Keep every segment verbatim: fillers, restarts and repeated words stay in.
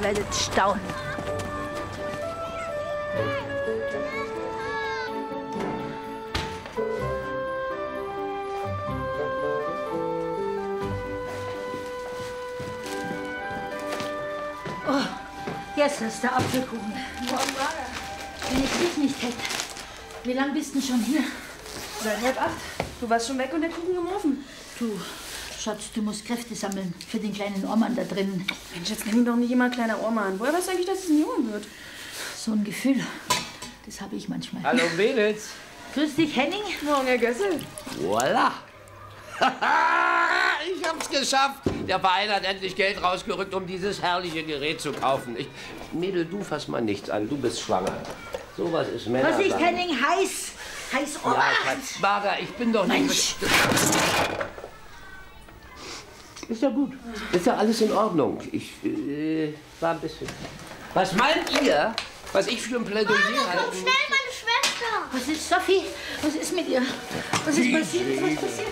werdet staunen. Oh, jetzt ist der Apfelkuchen. Wenn ich dich nicht hätte. Wie lange bist du schon hier? Seit halb acht. Du warst schon weg und der Kuchen im Ofen. Du, Schatz, du musst Kräfte sammeln für den kleinen Ohrmann da drin. Mensch, jetzt nenn ihn doch nicht immer kleiner Ohrmann. Woher weißt du eigentlich, dass es ein Junge wird? So ein Gefühl, das habe ich manchmal. Hallo Mädels. Grüß dich, Henning. Morgen, Herr Gössel. Voila. Ich hab's geschafft. Der Verein hat endlich Geld rausgerückt, um dieses herrliche Gerät zu kaufen. Ich, Mädel, du fass mal nichts an. Du bist schwanger. Sowas ist Männer. Vorsicht, Henning, heiß. Heiß, Ober. Ja, Schatz, Marga, ich bin doch nicht... Mensch. Ist ja gut. Ist ja alles in Ordnung. Ich äh, war ein bisschen... Was meint ihr, was ich für ein Plädoyer halte? Komm schnell, meine Schwester! Was ist, Sophie? Was ist mit ihr? Was ist passiert? Was ist passiert?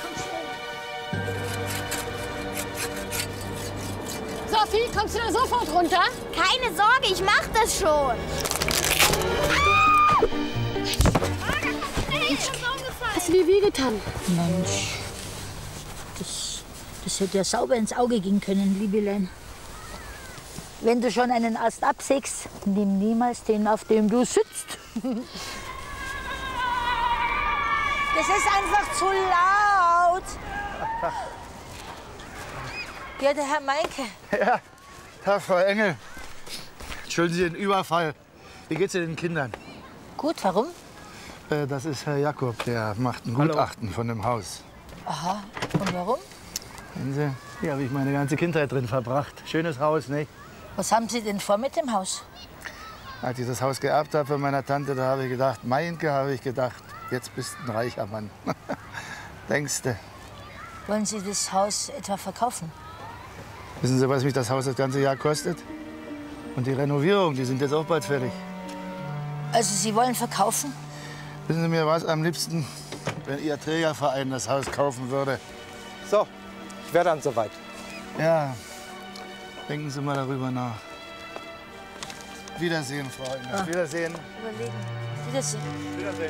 Sophie, kommst du da sofort runter? Keine Sorge, ich mach das schon. Hast du dir wehgetan? Mensch, das, das hätte ja sauber ins Auge gehen können, Liebelein. Wenn du schon einen Ast absägst, nimm niemals den, auf dem du sitzt. Das ist einfach zu laut. Ja, der Herr Meinke. Ja, Tag, Frau Engel. Entschuldigen Sie den Überfall. Wie geht's den Kindern? Gut, warum? Äh, das ist Herr Jakob, der macht ein Gutachten von dem Haus. Aha, und warum? Sehen Sie, hier habe ich meine ganze Kindheit drin verbracht. Schönes Haus, nicht? Was haben Sie denn vor mit dem Haus? Als ich das Haus geerbt habe von meiner Tante, da habe ich gedacht, Meinke, habe ich gedacht, jetzt bist du ein reicher Mann. Denkste. Wollen Sie das Haus etwa verkaufen? Wissen Sie, was mich das Haus das ganze Jahr kostet? Und die Renovierung, die sind jetzt auch bald fertig. Also Sie wollen verkaufen? Wissen Sie mir was am liebsten, wenn Ihr Trägerverein das Haus kaufen würde? So, ich wäre dann soweit. Ja, denken Sie mal darüber nach. Wiedersehen, Frau Engel. Ah. Wiedersehen. Überlegen. Wiedersehen. Wiedersehen.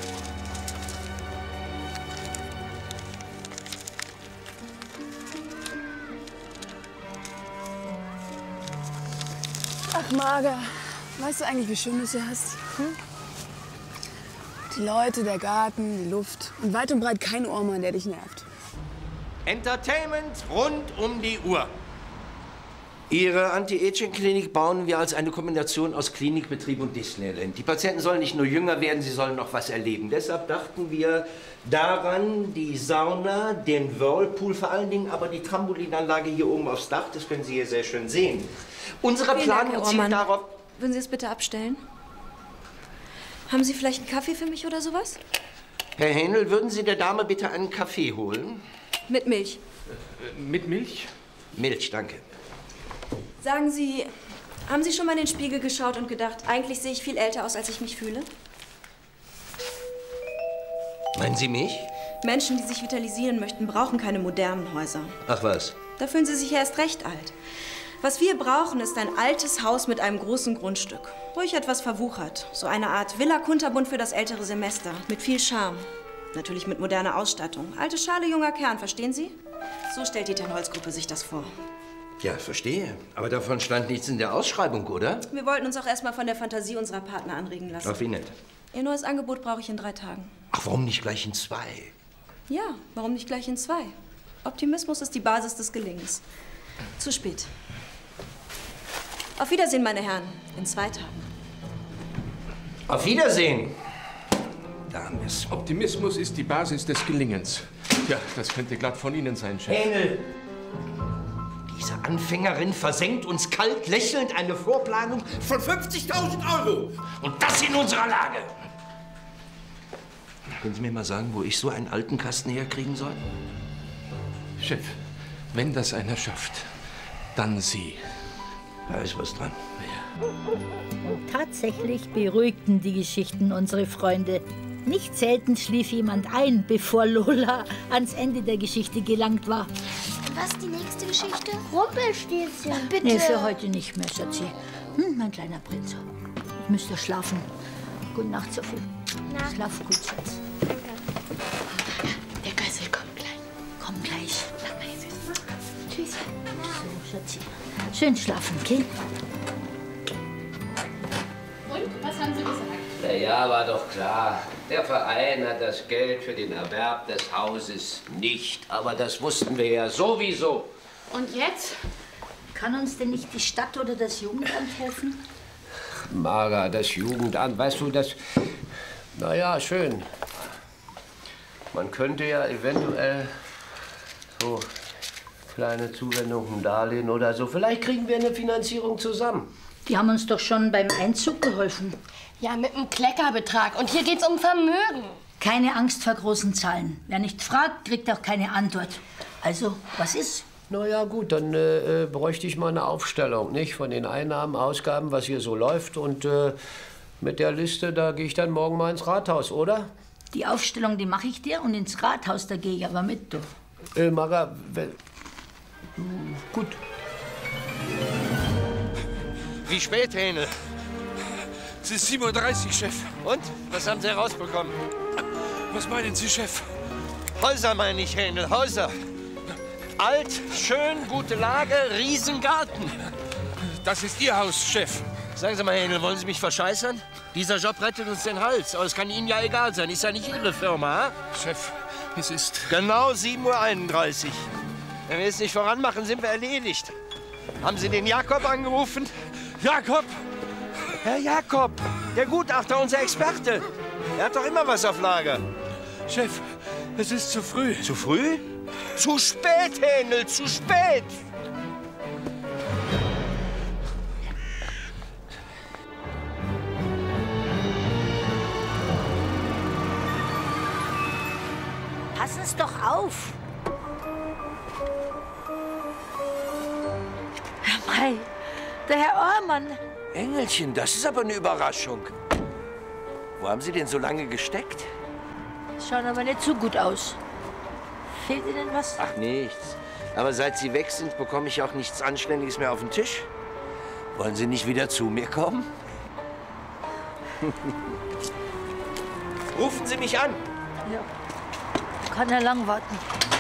Ach, Marga, weißt du eigentlich, wie schön du es hier hast? Hm? Die Leute, der Garten, die Luft und weit und breit kein Ohrmann, der dich nervt. Entertainment rund um die Uhr. Ihre Anti-Aging-Klinik bauen wir als eine Kombination aus Klinikbetrieb und Disneyland. Die Patienten sollen nicht nur jünger werden, sie sollen noch was erleben. Deshalb dachten wir daran, die Sauna, den Whirlpool vor allen Dingen, aber die Trampolinanlage hier oben aufs Dach, das können Sie hier sehr schön sehen. Unsere Planung zielt darauf... Würden Sie es bitte abstellen? Haben Sie vielleicht einen Kaffee für mich oder sowas? Herr Hähnel, würden Sie der Dame bitte einen Kaffee holen? Mit Milch. Äh, mit Milch? Milch, danke. Sagen Sie, haben Sie schon mal in den Spiegel geschaut und gedacht, eigentlich sehe ich viel älter aus, als ich mich fühle? Meinen Sie mich? Menschen, die sich vitalisieren möchten, brauchen keine modernen Häuser. Ach was. Da fühlen sie sich ja erst recht alt. Was wir brauchen, ist ein altes Haus mit einem großen Grundstück. Ruhig etwas verwuchert. So eine Art Villa-Kunterbund für das ältere Semester. Mit viel Charme. Natürlich mit moderner Ausstattung. Alte Schale, junger Kern, verstehen Sie? So stellt die Ten-Holz-Gruppe sich das vor. Ja, verstehe. Aber davon stand nichts in der Ausschreibung, oder? Wir wollten uns auch erstmal von der Fantasie unserer Partner anregen lassen. Ach, wie nett. Ihr neues Angebot brauche ich in drei Tagen. Ach, warum nicht gleich in zwei? Ja, warum nicht gleich in zwei? Optimismus ist die Basis des Gelingens. Zu spät. Auf Wiedersehen, meine Herren. In zwei Tagen. Auf Wiedersehen. Da haben wir's. Optimismus ist die Basis des Gelingens. Ja, das könnte glatt von Ihnen sein, Chef. Engel! Diese Anfängerin versenkt uns kalt lächelnd eine Vorplanung von fünfzigtausend Euro. Und das in unserer Lage. Können Sie mir mal sagen, wo ich so einen alten Kasten herkriegen soll? Chef, wenn das einer schafft, dann Sie. Da ist was dran. Ja. Und tatsächlich beruhigten die Geschichten unsere Freunde. Nicht selten schlief jemand ein, bevor Lola ans Ende der Geschichte gelangt war. was ist die nächste Geschichte? Rumpelstilzchen. Bitte. Nee, für heute nicht mehr, Schatzi. Hm, mein kleiner Prinz. Ich müsste schlafen. Gute Nacht, Sophie. Na. Schlaf gut, Schatz. Danke. Der Gössel kommt gleich. Komm gleich. Sag mal, ihr Süßen. Tschüss. So, Schatzi. Schön schlafen, okay? Und, was haben Sie gesagt? Na ja, war doch klar. Der Verein hat das Geld für den Erwerb des Hauses nicht. Aber das wussten wir ja sowieso. Und jetzt? Kann uns denn nicht die Stadt oder das Jugendamt helfen? Mara, das Jugendamt, weißt du, das... Na ja, schön. Man könnte ja eventuell so kleine Zuwendungen, Darlehen oder so. Vielleicht kriegen wir eine Finanzierung zusammen. Die haben uns doch schon beim Einzug geholfen. Ja, mit einem Kleckerbetrag. Und hier geht's um Vermögen. Keine Angst vor großen Zahlen. Wer nicht fragt, kriegt auch keine Antwort. Also, was ist? Na ja, gut, dann äh, bräuchte ich mal eine Aufstellung, nicht? Von den Einnahmen, Ausgaben, was hier so läuft. Und äh, mit der Liste, da gehe ich dann morgen mal ins Rathaus, oder? Die Aufstellung, die mache ich dir. Und ins Rathaus, da gehe ich aber mit, du. Äh, Mara, wenn... Gut. Wie spät, Hähnel? Es ist sieben Uhr dreißig, Chef. Und? Was haben Sie herausbekommen? Was meinen Sie, Chef? Häuser meine ich, Hähnel, Häuser. Alt, schön, gute Lage, Riesengarten. Das ist Ihr Haus, Chef. Sagen Sie mal, Hähnel, wollen Sie mich verscheißern? Dieser Job rettet uns den Hals. Aber es kann Ihnen ja egal sein. Ist ja nicht Ihre Firma, ha? Chef, es ist... Genau sieben Uhr einunddreißig. Wenn wir es nicht voranmachen, sind wir erledigt. Haben Sie den Jakob angerufen? Jakob! Herr Jakob, der Gutachter, unser Experte. Er hat doch immer was auf Lager. Chef, es ist zu früh. Zu früh? Zu spät, Hähnel, zu spät! Passen Sie doch auf. Mei, der Herr Ohrmann. Engelchen, das ist aber eine Überraschung. Wo haben Sie denn so lange gesteckt? Schauen aber nicht so gut aus. Fehlt Ihnen was? Ach, nichts. Aber seit Sie weg sind, bekomme ich auch nichts Anständiges mehr auf den Tisch. Wollen Sie nicht wieder zu mir kommen? Rufen Sie mich an. Ja. Kann ja lang warten.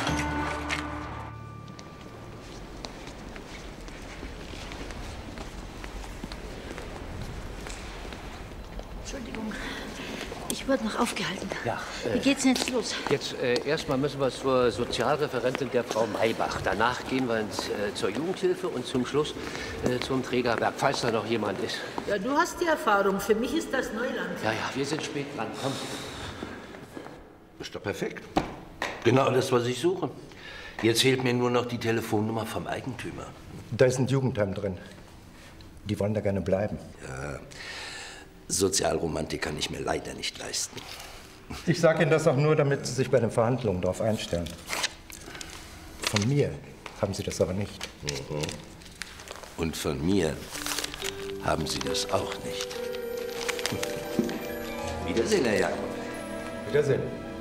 Entschuldigung. Ich wurde noch aufgehalten. Ja, Wie geht's denn jetzt los? Jetzt äh, erstmal müssen wir zur Sozialreferentin der Frau Maybach. Danach gehen wir ins, äh, zur Jugendhilfe und zum Schluss äh, zum Trägerwerk, falls da noch jemand ist. Ja, du hast die Erfahrung. Für mich ist das Neuland. Ja, ja, wir sind spät dran. Komm. Ist doch perfekt. Genau das, was ich suche. Jetzt fehlt mir nur noch die Telefonnummer vom Eigentümer. Da ist ein Jugendheim drin. Die wollen da gerne bleiben. Ja, Sozialromantik kann ich mir leider nicht leisten. Ich sage Ihnen das auch nur, damit Sie sich bei den Verhandlungen darauf einstellen. Von mir haben Sie das aber nicht. Mhm. Und von mir haben Sie das auch nicht. Wiedersehen, Herr Jakob. Wiedersehen.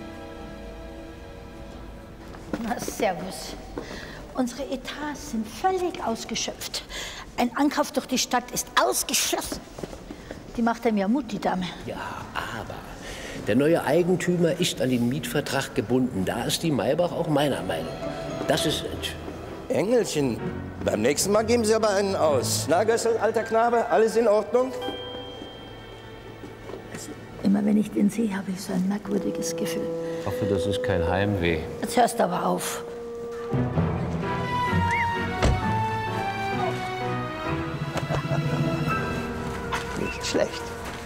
Na, servus. Unsere Etats sind völlig ausgeschöpft. Ein Ankauf durch die Stadt ist ausgeschlossen. Die macht einem ja Mut, die Dame. Ja, aber der neue Eigentümer ist an den Mietvertrag gebunden. Da ist die Maybach auch meiner Meinung. Das ist es. Engelchen, beim nächsten Mal geben Sie aber einen aus. Na, Gössel, alter Knabe, alles in Ordnung? Also, immer wenn ich den sehe, habe ich so ein merkwürdiges Gefühl. Ich hoffe, das ist kein Heimweh. Jetzt hörst du aber auf. Nicht schlecht.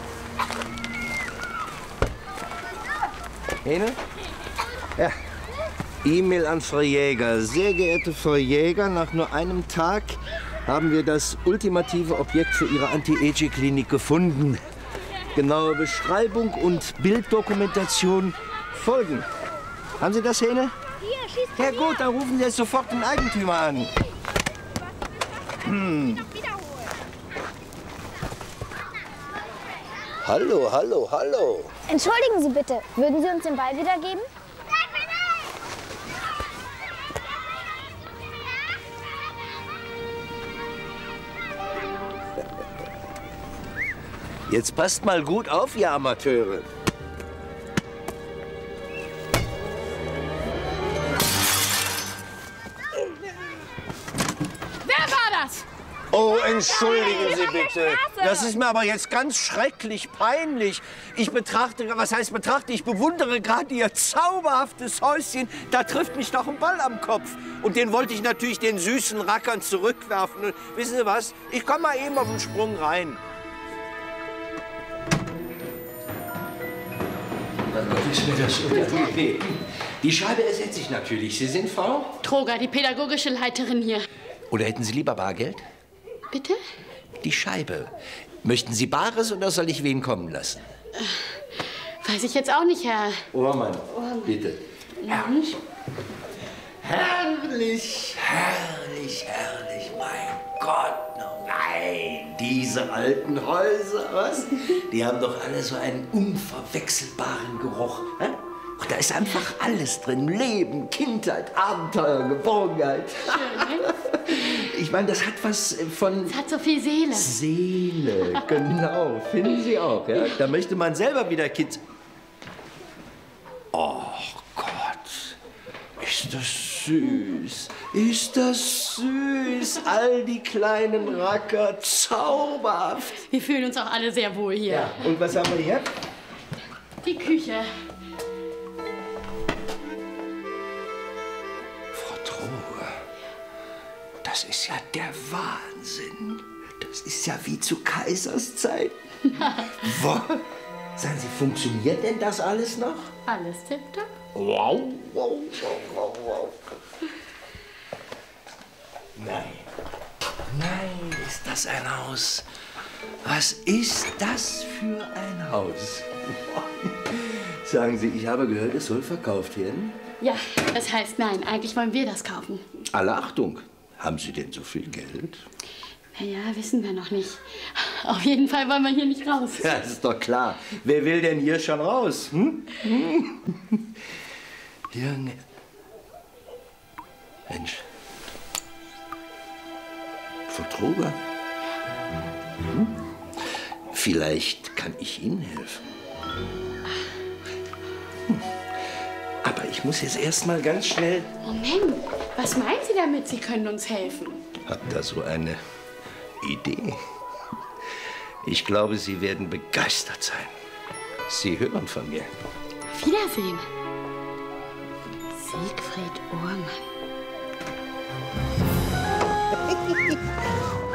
Hähnel? Ja. E-Mail an Frau Jäger. Sehr geehrte Frau Jäger, nach nur einem Tag haben wir das ultimative Objekt für Ihre Anti-Aging-Klinik gefunden. Genaue Beschreibung und Bilddokumentation folgen. Haben Sie das, Hähne? Hier, schießt Ja gut, dann rufen Sie jetzt sofort den Eigentümer an. Hm. Hallo, hallo, hallo. Entschuldigen Sie bitte, würden Sie uns den Ball wiedergeben? Jetzt passt mal gut auf, ihr Amateure. Wer war das? Oh, entschuldigen Sie bitte. Das ist mir aber jetzt ganz schrecklich peinlich. Ich betrachte, was heißt betrachte, ich bewundere gerade Ihr zauberhaftes Häuschen. Da trifft mich doch ein Ball am Kopf. Und den wollte ich natürlich den süßen Rackern zurückwerfen. Und wissen Sie was? Ich komme mal eben auf den Sprung rein. Was ist mir das unangenehm? Die Scheibe ersetze ich natürlich. Sie sind Frau? Troger, die pädagogische Leiterin hier. Oder hätten Sie lieber Bargeld? Bitte? Die Scheibe. Möchten Sie Bares oder soll ich wen kommen lassen? Äh, weiß ich jetzt auch nicht, Herr. Ohrmann, bitte. Herrlich. Herrlich, herrlich, herrlich, mein Gott. Oh nein, diese alten Häuser, was? Die haben doch alle so einen unverwechselbaren Geruch. Hä? Ach, da ist einfach alles drin. Leben, Kindheit, Abenteuer, Geborgenheit. Schön, Ich meine, das hat was von... Es hat so viel Seele. Seele, genau. Finden Sie auch, ja? Da möchte man selber wieder Kids... Oh Gott, ist das süß. Ist das süß. All die kleinen Racker, zauberhaft. Wir fühlen uns auch alle sehr wohl hier. Ja, und was haben wir hier? Die Küche. Das ist ja der Wahnsinn. Das ist ja wie zu Kaisers Zeiten. Was? Sagen Sie, funktioniert denn das alles noch? Alles tipptopp. Wow, wow, wow, wow, wow. Nein. Nein, ist das ein Haus. Was ist das für ein Haus? Sagen Sie, ich habe gehört, es soll verkauft werden? Ja, das heißt nein. Eigentlich wollen wir das kaufen. Alle Achtung. Haben Sie denn so viel Geld? Na ja, wissen wir noch nicht. Auf jeden Fall wollen wir hier nicht raus. Ja, das ist doch klar. Wer will denn hier schon raus? Hm? Hm? Junge. Mensch. Frau Troger? Hm? Vielleicht kann ich Ihnen helfen. Hm. Aber ich muss jetzt erst mal ganz schnell... Moment, was meinen Sie damit, Sie können uns helfen? Hab da so eine Idee. Ich glaube, Sie werden begeistert sein. Sie hören von mir. Auf Wiedersehen. Siegfried Ohrmann.